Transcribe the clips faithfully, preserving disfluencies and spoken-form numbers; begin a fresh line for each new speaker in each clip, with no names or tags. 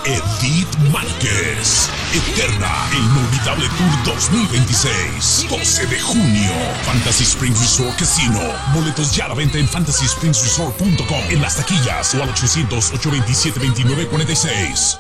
Edith Márquez. Eterna, el inolvidable Tour dos mil veintiséis. doce de junio. Fantasy Springs Resort Casino. Boletos ya a la venta en fantasy springs resort punto com, en las taquillas o al ochocientos, ochocientos veintisiete, veintinueve cuarenta y seis.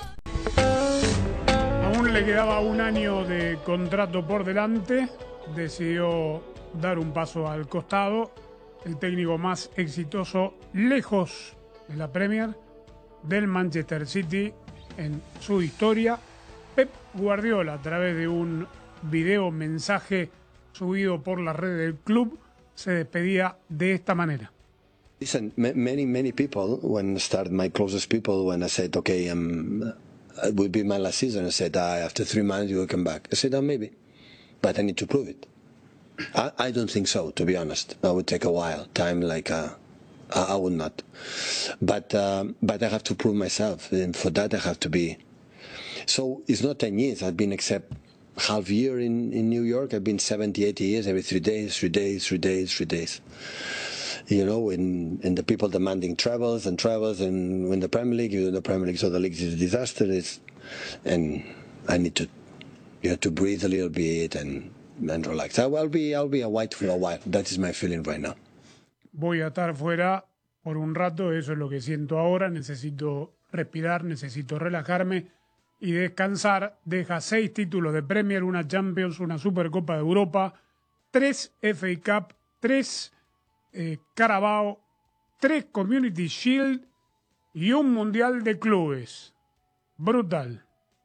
Aún le quedaba un año de contrato por delante. Decidió dar un paso al costado. El técnico más exitoso lejos de la Premier, del Manchester City en su historia, Pep Guardiola, a través de un video mensaje subido por la red del club, se despedía de esta manera.
Listen, many, many people, when I started, my closest people, when I said, okay, um, it will be my last season, I said, uh, after three months you will come back. I said, oh, maybe, but I need to prove it. I, I don't think so, to be honest. That would take a while, time like, uh, I, I would not. But, um, but I have to prove myself, and for that I have to be. So it's not ten years, I've been except half year in, in New York, I've been seventy, eighty years, every three days, three days, three days, three days. You know, in, in the people demanding travels and travels, and when the Premier League, you know, the Premier League, so the league is a disaster, it's, and I need to, you know, to breathe a little bit and, and relax. I will be, I'll be a white for a while. That is my feeling right now.
Voy a estar fuera por un rato, eso es lo que siento ahora, necesito respirar, necesito relajarme y descansar. Deja seis títulos de Premier, una Champions, una Supercopa de Europa, tres F A Cup, tres eh, Carabao, tres Community Shield y un Mundial de Clubes. Brutal.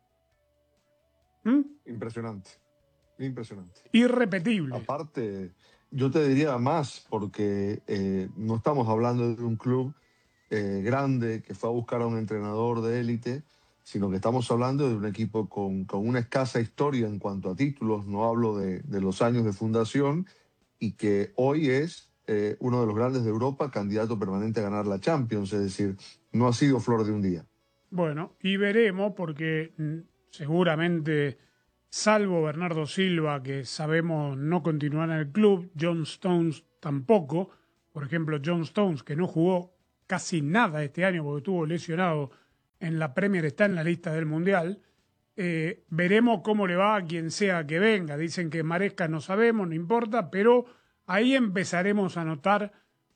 ¿Mm?
Impresionante, impresionante.
Irrepetible.
Aparte, yo te diría más, porque eh, no estamos hablando de un club eh, grande que fue a buscar a un entrenador de élite, sino que estamos hablando de un equipo con, con una escasa historia en cuanto a títulos, no hablo de, de los años de fundación, y que hoy es eh, uno de los grandes de Europa, candidato permanente a ganar la Champions, es decir, no ha sido flor de un día.
Bueno, y veremos, porque mm, seguramente, salvo Bernardo Silva, que sabemos no continuará en el club, John Stones tampoco, por ejemplo, John Stones, que no jugó casi nada este año porque estuvo lesionado en la Premier, está en la lista del Mundial. Eh, veremos cómo le va a quien sea que venga. Dicen que Maresca no sabemos, no importa, pero ahí empezaremos a notar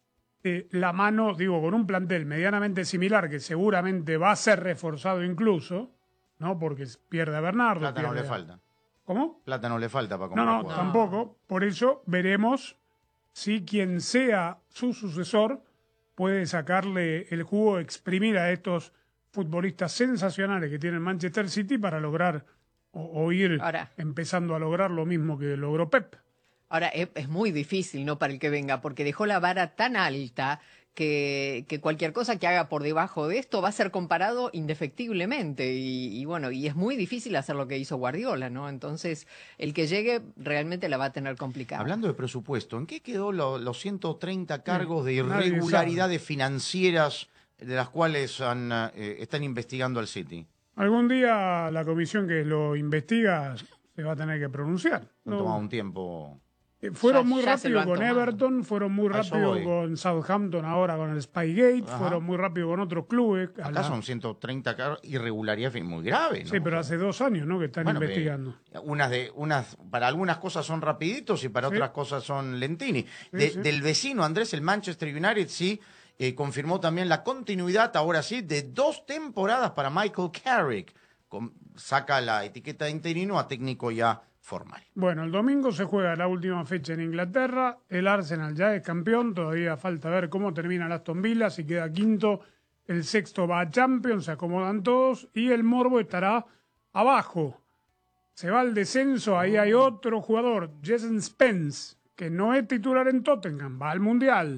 eh, la mano, digo, con un plantel medianamente similar, que seguramente va a ser reforzado incluso, ¿no? Porque pierde a Bernardo.
Plata no
pierde
le
a...
falta.
¿Cómo?
Plata no le falta para
No,
comprar
no,
jugadores.
tampoco. Por eso veremos si quien sea su sucesor puede sacarle el jugo, exprimir a estos futbolistas sensacionales que tiene el Manchester City para lograr o, o ir
Ahora,
empezando a lograr lo mismo que logró Pep.
ahora es, es muy difícil, ¿no?, para el que venga, porque dejó la vara tan alta que, que cualquier cosa que haga por debajo de esto va a ser comparado indefectiblemente. Y, y bueno, y es muy difícil hacer lo que hizo Guardiola, ¿no? Entonces, el que llegue realmente la va a tener complicada.
Hablando de presupuesto, ¿en qué quedó lo, los ciento treinta cargos de
nadie
irregularidades financieras de las cuales han, eh, están investigando al City?
Algún día la comisión que lo investiga se va a tener que pronunciar.
Han
¿no?
tomado un tiempo.
Eh, Fueron
Ya-
muy
ya se lo
rápido
han
con
tomado.
Everton, fueron muy
A eso
rápido
voy.
con Southampton, ahora con el Spygate,
Ajá.
fueron muy rápido con otros clubes. A
Acá
la-
son ciento treinta cargos, irregularidades muy graves, ¿no?
Sí, pero hace dos años, ¿no?, que están
Bueno,
investigando.
que unas de, unas, para algunas cosas son rapiditos y para
Sí.
otras cosas son lentini.
Sí,
De-
sí.
Del vecino Andrés, el Manchester United, sí, eh, confirmó también la continuidad, ahora sí, de dos temporadas para Michael Carrick. Con- saca la etiqueta de interino a técnico ya formal.
Bueno, el domingo se juega la última fecha en Inglaterra. El Arsenal ya es campeón. Todavía falta ver cómo termina el Aston Villa. Si queda quinto, el sexto va a Champions. Se acomodan todos. Y el morbo estará abajo. Se va al descenso. Ahí hay otro jugador, Jason Spence, que no es titular en Tottenham. Va al Mundial.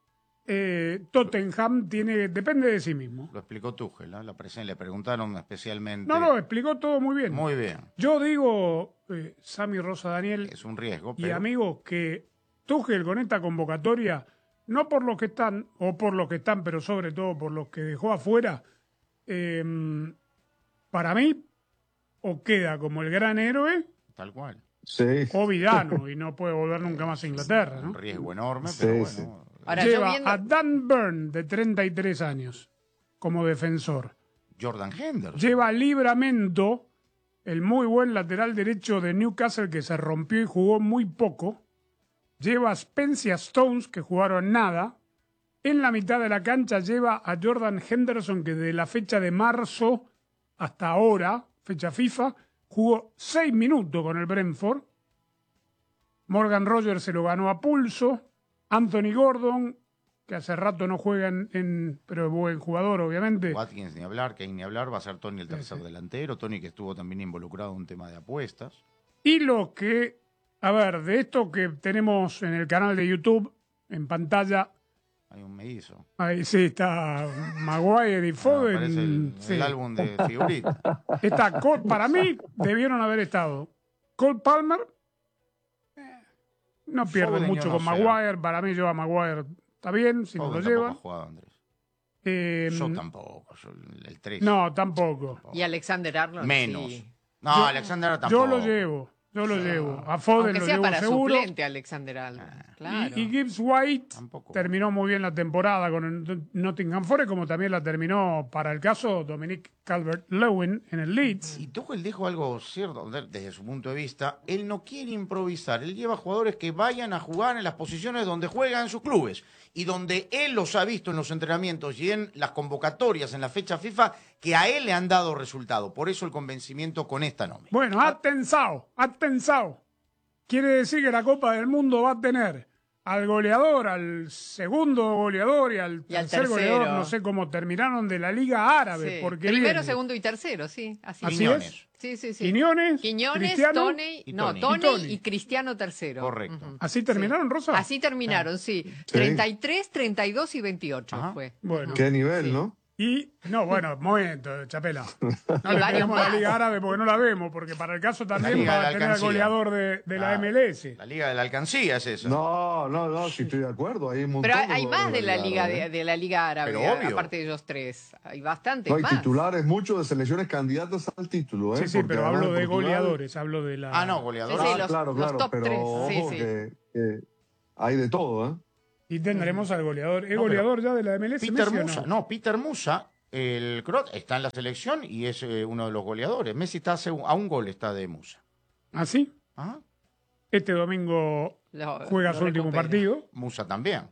Eh, Tottenham tiene, depende de sí mismo.
Lo explicó Tuchel, ¿no? La presen- le preguntaron especialmente.
No, no, explicó todo muy bien.
Muy bien.
Yo digo, eh, Sammy Rosa Daniel,
Es un riesgo,
y
pero
amigos, que Tuchel con esta convocatoria, no por los que están, o por los que están, pero sobre todo por los que dejó afuera, eh, para mí, o queda como el gran héroe,
tal cual.
Sí.
o villano, y no puede volver nunca más a Inglaterra, ¿no?
Un riesgo enorme,
Sí,
pero
sí.
bueno.
Ahora, yo
Lleva
viendo-
a Dan Burn, de treinta y tres años, como defensor.
Jordan Henderson.
Lleva a Livramento, el muy buen lateral derecho de Newcastle que se rompió y jugó muy poco. Lleva a Spencer Stones, que jugaron nada. En la mitad de la cancha lleva a Jordan Henderson, que de la fecha de marzo hasta ahora, fecha FIFA, jugó seis minutos con el Brentford. Morgan Rogers se lo ganó a pulso. Anthony Gordon, que hace rato no juega en, en pero es buen jugador, obviamente.
Watkins ni hablar, Kane ni hablar, va a ser Tony el tercer sí, sí. delantero. Tony que estuvo también involucrado en un tema de apuestas.
Y lo que, a ver, de esto que tenemos en el canal de YouTube, en pantalla...
Hay un mellizo.
Ahí sí está Maguire y Foden.
No, parece el,
sí.
el álbum de figuritas.
Está Cole, para mí debieron haber estado Cole Palmer. No pierde Foden mucho con no Maguire. Sea. Para mí lleva Maguire. Está bien, si Foden no lo lleva.
Ha jugado, Andrés.
Eh,
yo tampoco. Yo, el tres.
No, tampoco.
tampoco. Y Alexander Arnold.
Menos.
Sí.
No,
yo,
Alexander Arnold tampoco.
Yo lo llevo. Yo lo sí. llevo. A Foden
Aunque
lo
sea
llevo
para
seguro.
Suplente Alexander Arnold. Ah. Claro.
Y, y Gibbs White
tampoco.
Terminó muy bien la temporada con el Nottingham Forest, como también la terminó, para el caso, Dominic Calvert-Lewin en el Leeds.
Y Tuchel dijo algo cierto desde su punto de vista. Él no quiere improvisar. Él lleva jugadores que vayan a jugar en las posiciones donde juegan en sus clubes y donde él los ha visto en los entrenamientos y en las convocatorias en la fecha FIFA que a él le han dado resultado. Por eso el convencimiento con esta nómina.
Bueno, ha pensado, ha pensado. Quiere decir que la Copa del Mundo va a tener al goleador, al segundo goleador y al
y
tercer
al
goleador, no sé cómo terminaron, de la Liga Árabe.
Sí.
Porque
Primero,
viene.
segundo y tercero, sí. Así,
¿Así
Quiñones.
es?
Sí, sí, sí.
Quiñones,
Quiñones,
Cristiano
Tony,
y
no,
Tony.
Tony
y, Tony.
y Cristiano tercero.
Correcto.
Uh-huh.
¿Así terminaron,
sí.
Rosa?
Así terminaron, sí. sí. treinta y tres, treinta y dos y veintiocho
Ajá.
fue.
Bueno.
Qué nivel,
sí.
¿no?
Y, no, bueno, momento, Chapela. No
Y
le
varios
pegamos a la
más.
Liga Árabe porque no la vemos, porque para el caso también
Liga
va
de
a tener al
Alcancía.
goleador de, de la
Ah,
M L S.
La Liga de la Alcancía es esa.
No, no, no, sí estoy de acuerdo. Hay un montón
Pero hay, hay
de
más de la Liga
Árabe.
de, de la Liga Árabe,
Pero obvio.
aparte de ellos tres. Hay bastantes
No, hay
más.
titulares muchos de selecciones candidatas al título, ¿eh?
Sí, sí,
Porque
pero
además
hablo de
Portugal-
goleadores, hablo de la...
Ah, no,
Sí,
goleador.
sí,
Ah,
los-
claro,
los
claro,
top
pero
tres,
ojo
sí, sí.
que, que hay de todo, ¿eh?
Y tendremos al goleador. ¿Es
No, pero
goleador ya de la M L S?
Peter
Messi, o
Musa, no, Peter Musa, el croata, está en la selección y es eh, uno de los goleadores. Messi está a un, a un gol está de Musa.
¿Ah, sí?
Ajá.
Este domingo
Lo-
juega
lo
su último
recupera.
partido.
Musa también.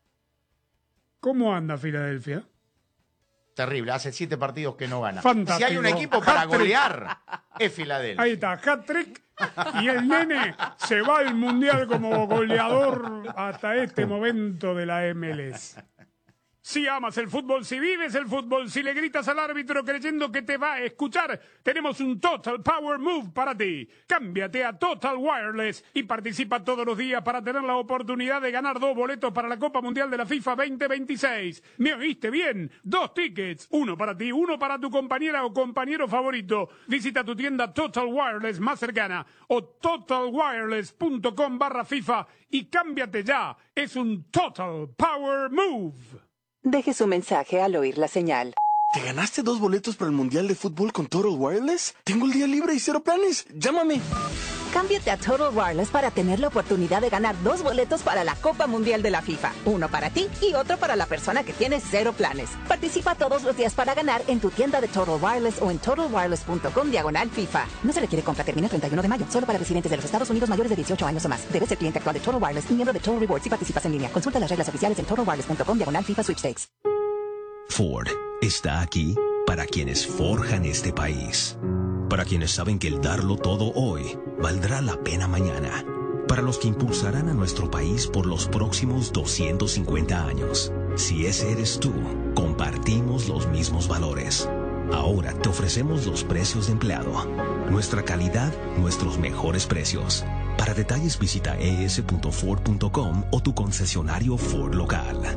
¿Cómo anda Filadelfia?
Terrible, hace siete partidos que no gana.
Fantástico.
Si hay un equipo para
Hat-trick.
golear, es Filadelfia.
Ahí está, hat-trick. Y el nene se va al Mundial como goleador hasta este momento de la M L S. Si amas el fútbol, si vives el fútbol, si le gritas al árbitro creyendo que te va a escuchar, tenemos un Total Power Move para ti. Cámbiate a Total Wireless y participa todos los días para tener la oportunidad de ganar dos boletos para la Copa Mundial de la FIFA veinte veintiséis. ¿Me oíste bien? Dos tickets, uno para ti, uno para tu compañera o compañero favorito. Visita tu tienda Total Wireless más cercana o totalwireless.com barra FIFA y cámbiate ya. Es un Total Power Move.
Deje su mensaje al oír la señal.
¿Te ganaste dos boletos para el Mundial de Fútbol con Total Wireless? Tengo el día libre y cero planes. Llámame.
Cámbiate a Total Wireless para tener la oportunidad de ganar dos boletos para la Copa Mundial de la FIFA. Uno para ti y otro para la persona que tiene cero planes. Participa todos los días para ganar en tu tienda de Total Wireless o en totalwireless.com diagonal FIFA. No se requiere compra, termina el treinta y uno de mayo. Solo para residentes de los Estados Unidos mayores de dieciocho años o más. Debes ser cliente actual de Total Wireless y miembro de Total Rewards si participas en línea. Consulta las reglas oficiales en totalwireless.com diagonal FIFA Sweepstakes.
Ford está aquí para quienes forjan este país. Para quienes saben que el darlo todo hoy valdrá la pena mañana. Para los que impulsarán a nuestro país por los próximos doscientos cincuenta años. Si ese eres tú, compartimos los mismos valores. Ahora te ofrecemos los precios de empleado. Nuestra calidad, nuestros mejores precios. Para detalles visita e s punto ford punto com o tu concesionario Ford local.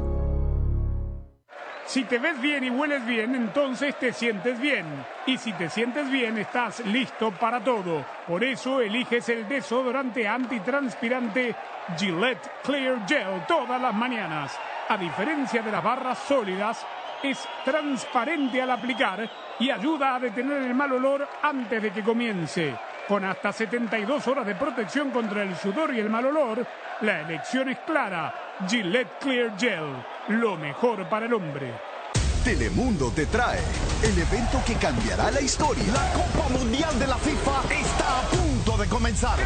Si te ves bien y hueles bien, entonces te sientes bien. Y si te sientes bien, estás listo para todo. Por eso eliges el desodorante antitranspirante Gillette Clear Gel todas las mañanas. A diferencia de las barras sólidas, es transparente al aplicar y ayuda a detener el mal olor antes de que comience. Con hasta setenta y dos horas de protección contra el sudor y el mal olor, la elección es clara. Gillette Clear Gel, lo mejor para el hombre.
Telemundo te trae el evento que cambiará la historia.
La Copa Mundial de la FIFA está a punto de comenzar.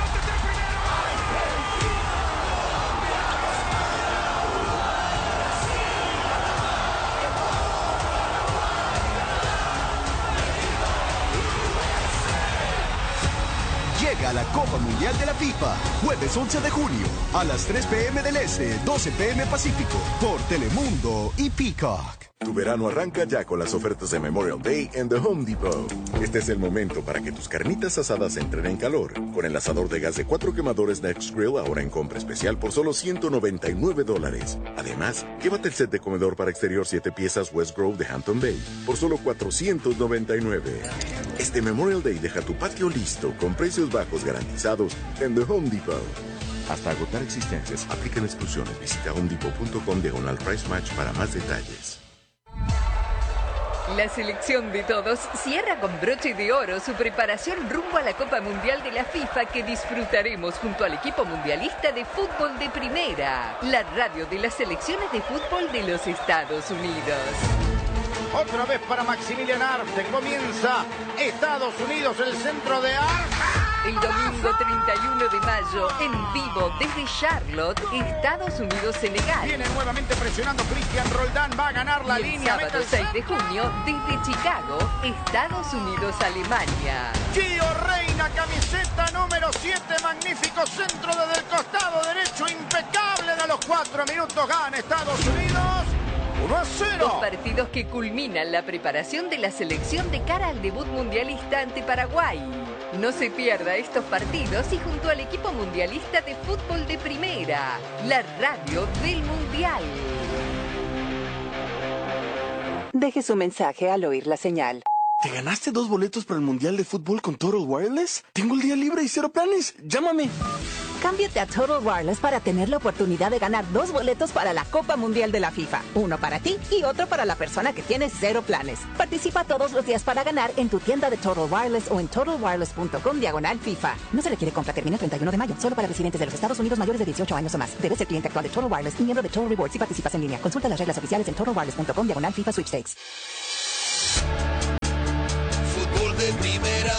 Llega la Copa Mundial de la FIFA, jueves once de junio, a las tres p m del Este, doce p m Pacífico, por Telemundo y Peacock.
Tu verano arranca ya con las ofertas de Memorial Day en The Home Depot. Este es el momento para que tus carnitas asadas entren en calor. Con el asador de gas de cuatro quemadores Next Grill ahora en compra especial por solo ciento noventa y nueve dólares. Además, llévate el set de comedor para exterior siete piezas West Grove de Hampton Bay por solo cuatrocientos noventa y nueve. Este Memorial Day deja tu patio listo con precios bajos garantizados en The Home Depot. Hasta agotar existencias, aplican exclusiones. Visita homedepot punto com diagonal price match para más detalles.
La selección de todos cierra con broche de oro su preparación rumbo a la Copa Mundial de la FIFA que disfrutaremos junto al equipo mundialista de fútbol de primera, la radio de las selecciones de fútbol de los Estados Unidos.
Otra vez para Maximilian Arte, comienza Estados Unidos, el centro de Arte.
El domingo treinta y uno de mayo, en vivo desde Charlotte, Estados Unidos-Senegal.
Viene nuevamente presionando Cristian Roldán, va a ganar la
y el
línea.
sábado seis de junio, desde Chicago, Estados Unidos-Alemania.
Gio Reina, camiseta número siete, magnífico centro desde el costado derecho, impecable, a los cuatro minutos gana Estados Unidos. uno a cero.
Dos partidos que culminan la preparación de la selección de cara al debut mundialista ante Paraguay. No se pierda estos partidos y junto al equipo mundialista de fútbol de primera, la radio del Mundial.
Deje su mensaje al oír la señal.
¿Te ganaste dos boletos para el Mundial de Fútbol con Total Wireless? Tengo el día libre y cero planes. Llámame.
Cámbiate a Total Wireless para tener la oportunidad de ganar dos boletos para la Copa Mundial de la FIFA. Uno para ti y otro para la persona que tiene cero planes. Participa todos los días para ganar en tu tienda de Total Wireless o en total wireless punto com diagonal FIFA. No se requiere compra, termina el treinta y uno de mayo. Solo para residentes de los Estados Unidos mayores de dieciocho años o más. Debes ser cliente actual de Total Wireless y miembro de Total Rewards si participas en línea. Consulta las reglas oficiales en total wireless punto com diagonal FIFA Sweepstakes.
Fútbol de primera.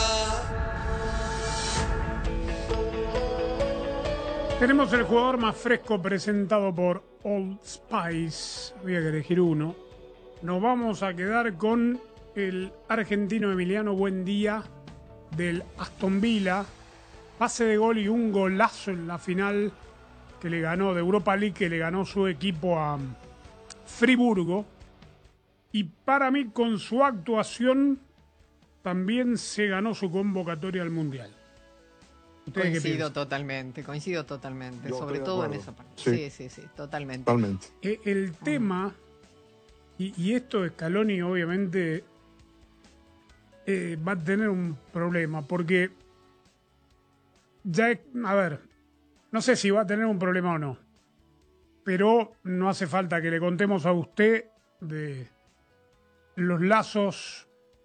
Tenemos el jugador más fresco presentado por Old Spice. Había que elegir uno. Nos vamos a quedar con el argentino Emiliano Buendía del Aston Villa. Pase de gol y un golazo en la final que le ganó de Europa League, que le ganó su equipo a Friburgo. Y para mí, con su actuación, también se ganó su convocatoria al Mundial.
Coincido totalmente, coincido totalmente,
Yo
sobre todo en esa parte. Sí, sí, sí, sí totalmente.
Totalmente.
El, el tema, y, y esto Scaloni obviamente eh, va a tener un problema, porque ya, es, a ver, no sé si va a tener un problema o no, pero no hace falta que le contemos a usted de los lazos,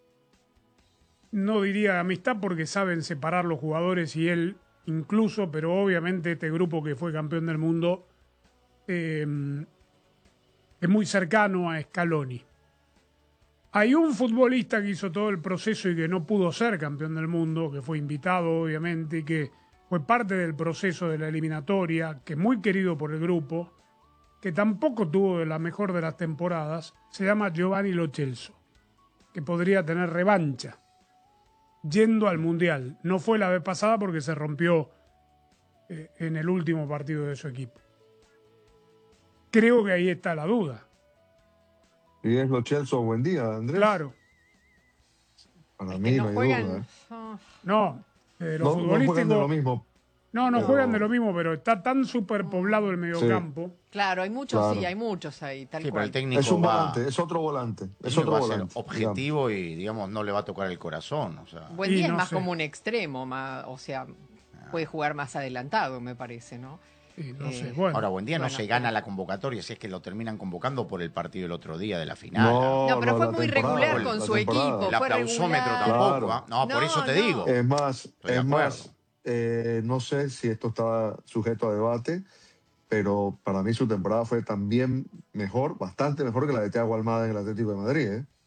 no diría de amistad porque saben separar los jugadores y él incluso, pero obviamente este grupo que fue campeón del mundo eh, es muy cercano a Scaloni. Hay un futbolista que hizo todo el proceso y que no pudo ser campeón del mundo, que fue invitado obviamente y que fue parte del proceso de la eliminatoria, que es muy querido por el grupo, que tampoco tuvo la mejor de las temporadas, se llama Giovanni Lo Celso, que podría tener revancha yendo al Mundial. No fue la vez pasada porque se rompió eh, en el último partido de su equipo. Creo que ahí está la duda.
¿Y es Lo Celso buen día, Andrés?
Claro.
Para mí no, no hay
juegan...
duda.
¿eh? No, eh, los
no,
futbolísticos...
no juegan de lo mismo.
No, no
pero...
juegan de lo mismo, pero está tan superpoblado el mediocampo.
Sí. Claro, hay muchos,
claro.
sí, hay muchos ahí, tal
sí,
cual.
el técnico
es un
va,
volante, es otro volante. Es
otro
otro
va
volante.
A ser objetivo digamos. Y, digamos, no le va a tocar el corazón. O sea.
Buen día es
no
más
sé.
como un extremo, más, o sea, puede jugar más adelantado, me parece, ¿no?
Sí, no
Eh,
sé, bueno.
Ahora, Buendía no
bueno,
se gana la convocatoria, si es que lo terminan convocando por el partido el otro día de la final.
No,
No, pero
no,
fue
la
muy
temporada,
regular
la
con su
temporada.
equipo.
El
fue
aplausómetro
regular.
tampoco.
Claro.
¿ah? No, por
No,
eso te
no.
digo.
Es más,
Estoy de
es
acuerdo.
más eh, no sé si esto está sujeto a debate, pero para mí su temporada fue también mejor, bastante mejor que la de Thiago Almada en el Atlético de Madrid. ¿eh?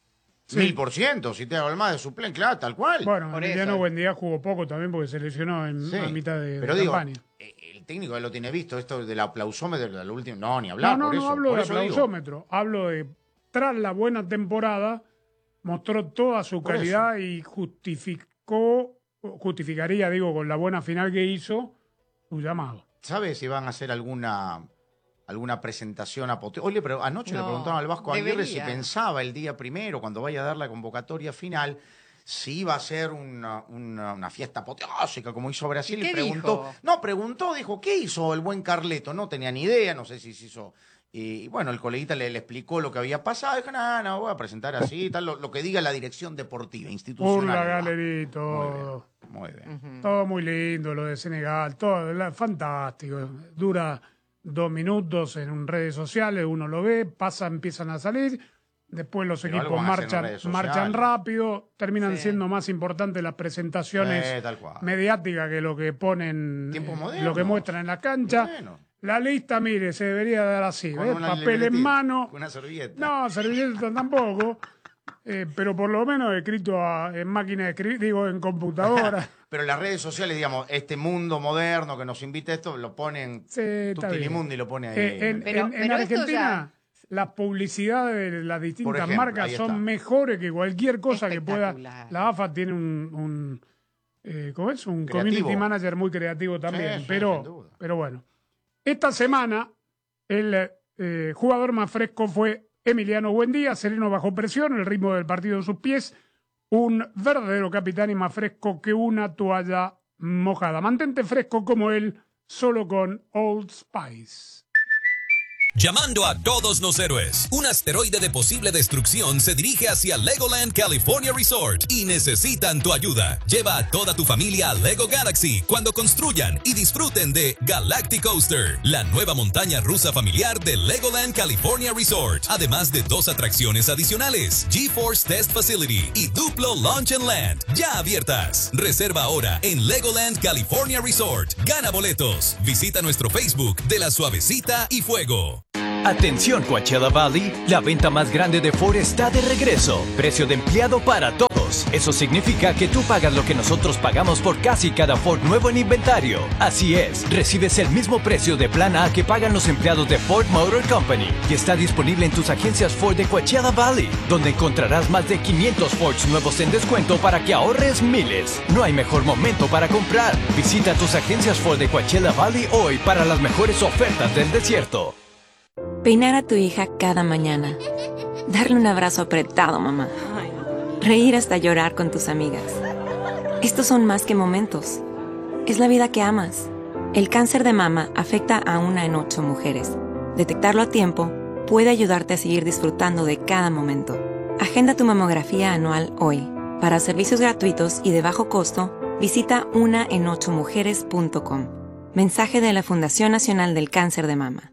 Sí.
Mil por ciento, si te hago el más de suplente, claro, tal cual.
Bueno,
Por
Emiliano
eso.
Buendía jugó poco también porque se lesionó en
Sí.
a mitad de,
Pero
de
digo,
campaña.
el técnico ya lo tiene visto, esto del aplausómetro, del último, no, ni hablar,
No, no,
por
no
eso.
hablo
por
de
eso digo.
aplausómetro, hablo de tras la buena temporada mostró toda su
Por
calidad y justificó, justificaría, digo, con la buena final que hizo, su llamado.
¿Sabes si van a hacer alguna alguna presentación apoteósica? Oye, pero anoche le
No,
preguntaron al Vasco Aguirre si
debería.
pensaba el día primero, cuando vaya a dar la convocatoria final, si iba a ser una, una, una fiesta apoteósica como hizo Brasil.
¿Y qué
Y preguntó,
dijo?
no, preguntó, dijo, ¿qué hizo el buen Carleto? No tenía ni idea, no sé si se hizo. Y bueno, el coleguita le, le explicó lo que había pasado. Dijo, no, no, voy a presentar así, tal, lo, lo que diga la dirección deportiva, institucional.
Urla,
va".
galerito.
Muy bien.
Todo muy lindo, lo de Senegal, todo la- fantástico. Dura dos minutos en redes sociales, uno lo ve, pasa, empiezan a salir, después los
Pero algo
equipos
van a hacer en
marchan,
redes
marchan
sociales.
rápido, terminan
Sí.
siendo más importantes las presentaciones
Eh, tal cual.
mediáticas que lo que ponen,
Tiempos
eh,
modernos.
lo que muestran en la cancha.
Bueno.
La lista, mire, se debería dar así,
Con
¿ves?
una
Papel en
libretita,
mano.
con una servilleta.
No, servilleta tampoco. Eh, pero por lo menos escrito a- en máquina de escribir, digo, en computadora.
Pero las redes sociales, digamos, este mundo moderno que nos invita a esto, lo ponen
Sí, está bien.
Tutilimundi lo pone ahí.
Eh, en
Pero-
en- en
pero esto
Argentina, las publicidades de las distintas
ejemplo,
marcas
ahí
son
está.
mejores que cualquier cosa que pueda.
Espectacular.
La A F A tiene un, un, eh, ¿cómo es? Un
Creativo.
community manager muy creativo también.
Sí, sí,
pero,
sin duda.
pero bueno. Esta semana, el eh, jugador más fresco fue Emiliano Buendía. Sereno bajo presión, el ritmo del partido en sus pies. Un verdadero capitán y más fresco que una toalla mojada. Mantente fresco como él, solo con Old Spice.
Llamando a todos los héroes, un asteroide de posible destrucción se dirige hacia Legoland California Resort y necesitan tu ayuda. Lleva a toda tu familia a Lego Galaxy cuando construyan y disfruten de Galactic Coaster, la nueva montaña rusa familiar de Legoland California Resort, además de dos atracciones adicionales, GeForce Test Facility y Duplo Launch and Land, ya abiertas. Reserva ahora en Legoland California Resort. Gana boletos. Visita nuestro Facebook de La Suavecita y Fuego.
Atención Coachella Valley, la venta más grande de Ford está de regreso. Precio de empleado para todos. Eso significa que tú pagas lo que nosotros pagamos por casi cada Ford nuevo en inventario. Así es, recibes el mismo precio de plan A que pagan los empleados de Ford Motor Company y está disponible en tus agencias Ford de Coachella Valley, donde encontrarás más de quinientos Fords nuevos en descuento para que ahorres miles. No hay mejor momento para comprar. Visita tus agencias Ford de Coachella Valley hoy para las mejores ofertas del desierto.
Peinar a tu hija cada mañana. Darle un abrazo apretado, mamá. Reír hasta llorar con tus amigas. Estos son más que momentos. Es la vida que amas. El cáncer de mama afecta a una en ocho mujeres. Detectarlo a tiempo puede ayudarte a seguir disfrutando de cada momento. Agenda tu mamografía anual hoy. Para servicios gratuitos y de bajo costo, visita una en ocho mujeres punto com. Mensaje de la Fundación Nacional del Cáncer de Mama.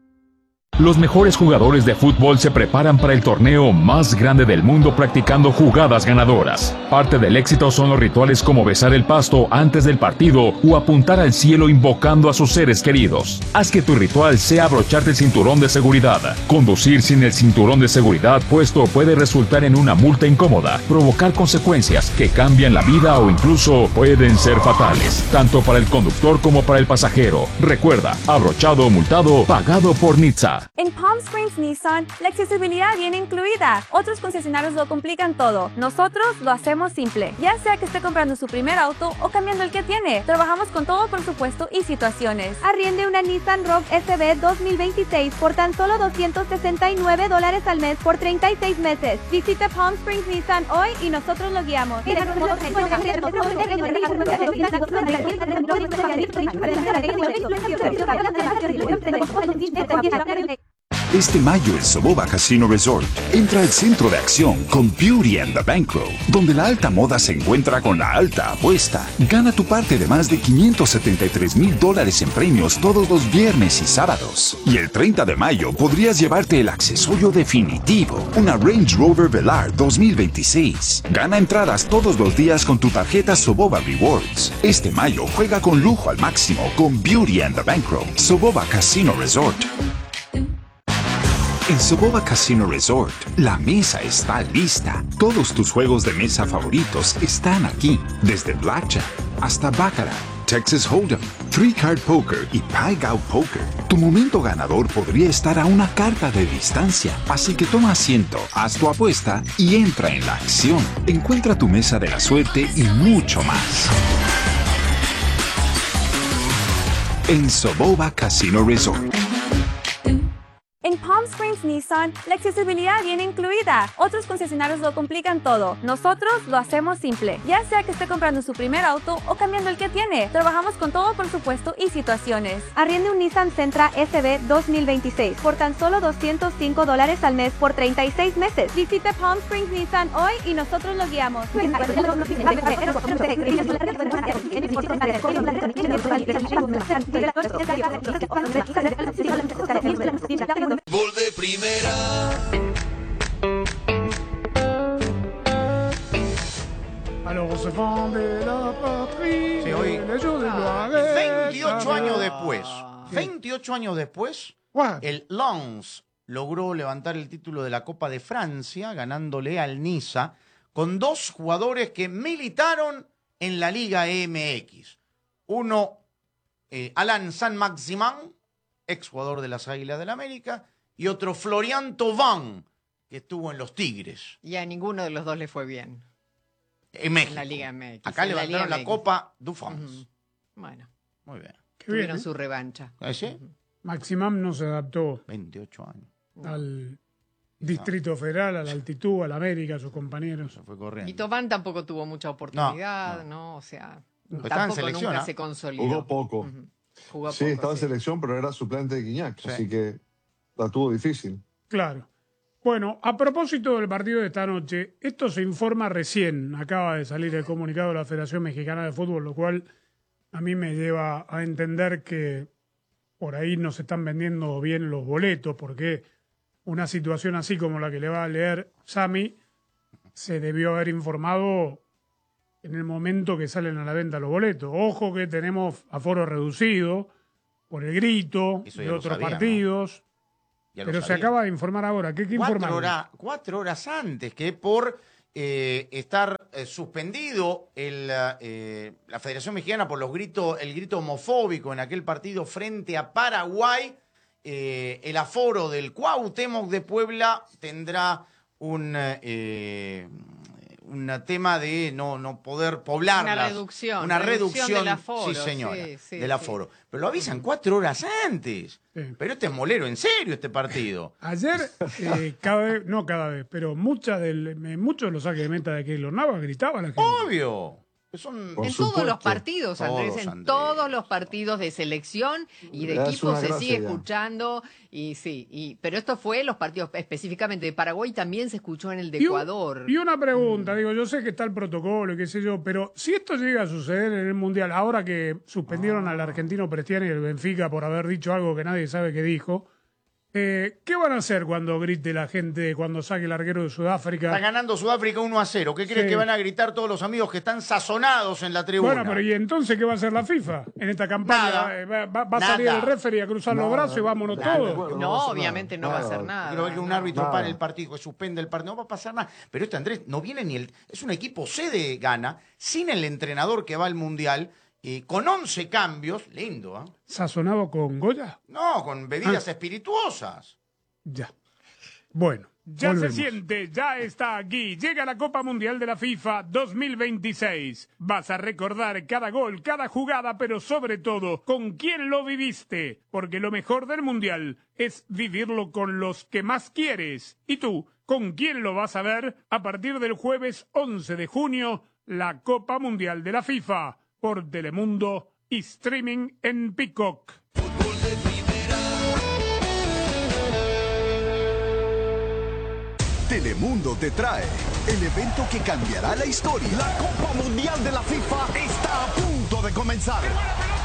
Los mejores jugadores de fútbol se preparan para el torneo más grande del mundo practicando jugadas ganadoras. Parte del éxito son los rituales como besar el pasto antes del partido o apuntar al cielo invocando a sus seres queridos. Haz que tu ritual sea abrocharte el cinturón de seguridad. Conducir sin el cinturón de seguridad puesto puede resultar en una multa incómoda, provocar consecuencias que cambian la vida o incluso pueden ser fatales, tanto para el conductor como para el pasajero. Recuerda, abrochado o multado, pagado por Nizza.
En Palm Springs Nissan, la accesibilidad viene incluida. Otros concesionarios lo complican todo. Nosotros lo hacemos simple. Ya sea que esté comprando su primer auto o cambiando el que tiene. Trabajamos con todo presupuesto y situaciones.
Arriende una Nissan Rogue S V dos mil veintiséis por tan solo doscientos sesenta y nueve dólares al mes por treinta y seis meses. Visite Palm Springs Nissan hoy y nosotros lo guiamos.
Este mayo el Soboba Casino Resort entra al centro de acción con Beauty and the Bankroll, donde la alta moda se encuentra con la alta apuesta. Gana tu parte de más de quinientos setenta y tres mil dólares en premios todos los viernes y sábados. Y el treinta de mayo podrías llevarte el accesorio definitivo, una Range Rover Velar dos mil veintiséis. Gana entradas todos los días con tu tarjeta Soboba Rewards. Este mayo juega con lujo al máximo con Beauty and the Bankroll, Soboba Casino Resort. En Soboba Casino Resort, la mesa está lista. Todos tus juegos de mesa favoritos están aquí, desde Blackjack hasta Baccarat, Texas Hold'em, Three Card Poker y Pai Gow Poker. Tu momento ganador podría estar a una carta de distancia, así que toma asiento, haz tu apuesta y entra en la acción. Encuentra tu mesa de la suerte y mucho más en Soboba Casino Resort.
En Palm Springs Nissan, la accesibilidad viene incluida. Otros concesionarios lo complican todo. Nosotros lo hacemos simple. Ya sea que esté comprando su primer auto o cambiando el que tiene. Trabajamos con todo presupuesto y situaciones.
Arriende un Nissan Sentra S V dos mil veintiséis por tan solo doscientos cinco dólares al mes por treinta y seis meses. Visite Palm Springs Nissan hoy y nosotros lo guiamos.
Fútbol de primera.
Alors se de la patrie.
Sí, hoy,
les jours de
ah,
gloire.
veintiocho años después, veintiocho años después, el Lens logró levantar el título de la Copa de Francia, ganándole al Niza, con dos jugadores que militaron en la Liga M X. Uno, eh, Alain Saint-Maximin, exjugador de las Águilas del América, y otro Florian Thauvin, que estuvo en los Tigres.
Y a ninguno de los dos le fue bien.
En México.
En la Liga M X.
Acá
en
levantaron
la,
la,
Liga
Copa du France.
Uh-huh. Bueno.
Muy bien.
Tuvieron
bien, ¿eh?
su revancha.
¿Ah, sí?
Uh-huh.
Maximam no se adaptó
veintiocho años.
al Distrito Federal, a la altitud, a la América, a sus compañeros.
Se fue corriendo.
Y Tobán tampoco tuvo mucha oportunidad, ¿no? no. O sea,
no.
tampoco
en
nunca se consolidó.
Jugó poco.
Uh-huh. Jugó
sí,
poco,
estaba
sí.
en selección, pero era suplente de Guiñac,
Sí.
así que la tuvo difícil.
Claro. Bueno, a propósito del partido de esta noche, esto se informa recién, acaba de salir el comunicado de la Federación Mexicana de Fútbol, lo cual a mí me lleva a entender que por ahí no se están vendiendo bien los boletos, porque una situación así como la que le va a leer Sami se debió haber informado en el momento que salen a la venta los boletos. Ojo que tenemos aforo reducido por el grito
Eso ya
de
lo
otros
sabía,
partidos.
¿no? Ya lo
Pero se
sabía.
acaba de informar ahora. ¿Qué, qué
Cuatro,
informaron?
hora- cuatro horas antes, que por eh, estar eh, suspendido el, eh, la Federación Mexicana por los gritos, el grito homofóbico en aquel partido frente a Paraguay, eh, el aforo del Cuauhtémoc de Puebla tendrá un, eh, un tema de no, no poder poblarlas.
Una reducción,
Una
reducción
reducción,
del aforo,
sí señora,
sí, sí,
del
sí.
aforo. Pero lo avisan cuatro horas antes.
Sí.
Pero este es molero en serio, este partido.
Ayer, eh, cada vez, no cada vez, pero muchas del, eh, muchos de los saques de meta de Keylor Navas gritaban la gente.
Obvio. Son...
Por
En
supuesto.
todos los partidos, Andrés,
Todos,
en
Andrés.
todos los partidos de selección y de
Ya es
equipo
una
se
gracia
sigue
ya.
escuchando y sí, y pero esto fue los partidos específicamente de Paraguay, también se escuchó en el de
Y un-
Ecuador.
Y una pregunta, digo, yo sé que está el protocolo y qué sé yo, pero si esto llega a suceder en el Mundial, ahora que suspendieron al argentino Prestiani y el Benfica por haber dicho algo que nadie sabe que dijo, eh, ¿qué van a hacer cuando grite la gente, cuando saque el arquero de
Está
Sudáfrica?
ganando Sudáfrica uno a cero. ¿Qué crees
Sí.
que van a gritar todos los amigos que están sazonados en la tribuna?
Bueno, pero ¿y entonces qué va a hacer la FIFA en esta campaña?
Nada.
Eh, va, va- va a salir
Nada.
el referee a cruzar los
Nada.
brazos y vámonos
Nada.
todos.
Bueno,
No,
no va a hacer
obviamente
nada.
no va a
Nada.
hacer nada.
Quiero ver que un árbitro
Nada.
para el partido, que suspende el partido, no va a pasar nada. Pero este Andrés no viene ni el. Es un equipo C de Ghana, sin el entrenador que va al Mundial, y con once cambios. Lindo, ¿eh?
¿Sazonado con Goya?
No, con bebidas
Ah.
espirituosas.
Ya. Bueno, ya
Volvemos.
se siente, ya está aquí. Llega la Copa Mundial de la FIFA dos mil veintiséis. Vas a recordar cada gol, cada jugada, pero sobre todo, con quién lo viviste. Porque lo mejor del Mundial es vivirlo con los que más quieres. ¿Y tú, con quién lo vas a ver? A partir del jueves once de junio, la Copa Mundial de la FIFA. Por Telemundo y streaming en Peacock.
Telemundo te trae el evento que cambiará la historia.
La Copa Mundial de la FIFA está a punto de comenzar.